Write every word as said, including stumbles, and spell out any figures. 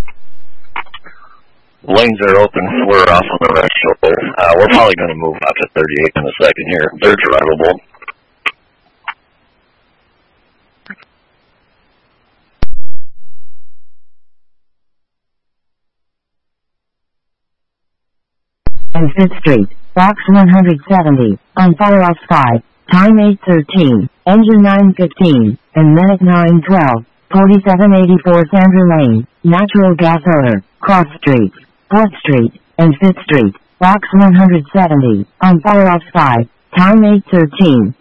Lanes are open. We're off on the right shoulder. Uh, we're probably going to move out to thirty-eight in a second here. They're drivable. And fifth Street, box one hundred seventy, on fire off five, time eight thirteen, engine nine fifteen, and minute nine twelve, forty-seven eighty-four Sandra Lane, natural gas odor, cross streets, fourth Street, and fifth Street, box one hundred seventy, on fire off five, time eight thirteen,